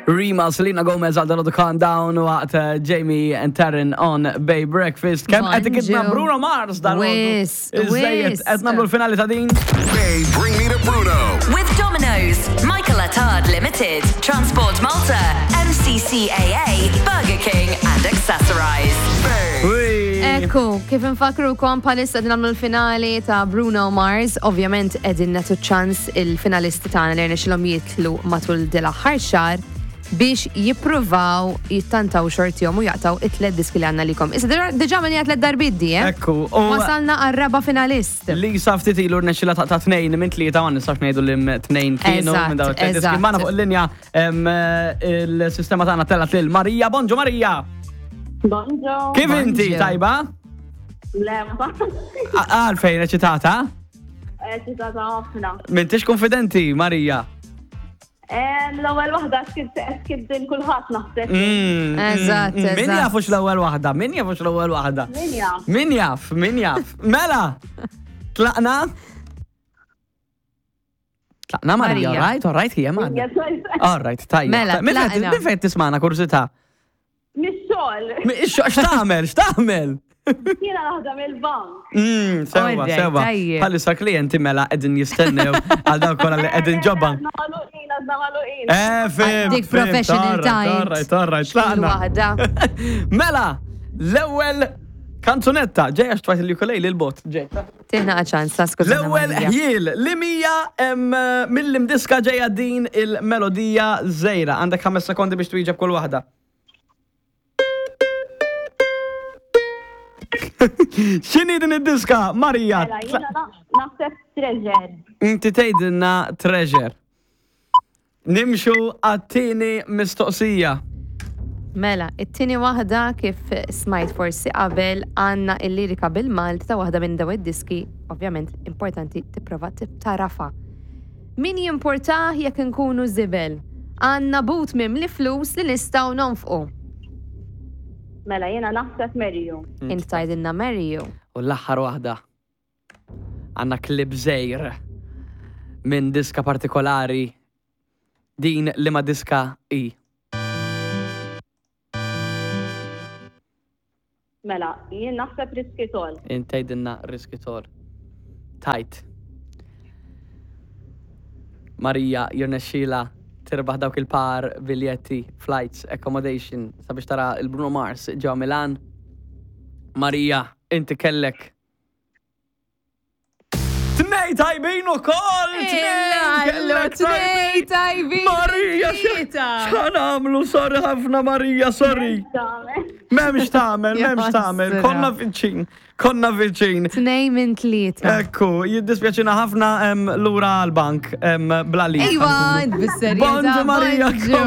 Rima, Selena Gomez għal dal countdown waqt Jamie and Taryn on Bay Breakfast. Kem etiketna Bruno Mars dal Iżejjed, qed nagħmlu l-finali ta' din. Bay, bring me to Bruno. With Domino's, Michael Attard Limited, Transport Malta, MCCAA, Burger King and Accessorize. Ekku, kif infakrukom palissa din għamlu l-finali ta' Bruno Mars, ovvjament edin natu ċans il-finalisti tagħna li rnexilhom jitlu matul dil-aħħar xahar biex jippruvaw jittantaw xortihom u jaqtaw it-tlet diski li għandna likom. Issa diġà minn jgħat tlet di, Ekku. Wasalna għar-raba finalist. Lisa ftit ilu rnexxilha ta' 2 minn 3 ma nistax ngħidu li 2 kienu minn dawn it-tlet diski. Magħna fuq il-linja il-sistema tagħna tellat lil Marija. Bonġu Marija. Bonġo. Kif inti, tajba? Lemba. Għalfejn reċitata? Reċitata ħafna. M'intix konfidenti, Marija? L-ewwel waħda skiddin kulħadd naħseb. Eżatt. Min jafux l-ewwel waħda? Min jaf? Mela! Tlaqna Marija, all right, hija magħna. All right, tajja. Mela, tlaqna. Min fejn tisma'na kursità? Mix-xogħol. X'tagħmel? Jiena naħdem il-bank. Sewa. Bħalissa klijenti mela qegħdin jistennew għal dawk kollha li qegħdin ġobban. Fim. Dik professional time. All right. Tlaqna. Mela, l-ewwel kanzunetta ġejja x'tfajt il-ukulele l-bot ġej. Tiħna ċans, skuża. L-ewwel ħjiel li mija mill-imdiska ġejja din il-melodija żejra. Għandek 5 sekondi biex twieġeb kull waħda. X'inhi din id-diska, Marija? Jiena naħseb Treasure. Inti tgħidilna Treasure. Nimxu għat-tieni mistoqsija. Mela, it-tieni waħda kif smajt forsi qabel għandna il-lirika bil-Malti ta' waħda minn daw id-diski, ovvjament importanti tipprova tarafa. Min jimportah jekk inkunu żibel? Għandna but mimli flus li nistgħu nonfqu. Mela jiena naħseb Merju. Inti tgħidilna Merju. U l-aħħar waħda. Għandna klib żejr minn diska partikolari. Din li ma diska i. Mela, jien naħseb Riskitol. Inti tgħidilna Riskitol. Tajt. Marija jirnexxila tirbaħ dawk il-par biljetti, flights, accommodation sabiex tara il-Bruno Mars ġew Milan. Marija, inti kellek 2 tajbin ukoll! 2 tajbin! Marija, x'għamlu? Sorry ħafna Marija, sorry. M'hemmx tagħmel. Konna viċin. 2 minn 3. Ekku, jiddispjaċina ħafna lura għal-bank bla li. Ejwa, bis-serjetà. Bonġu Marija.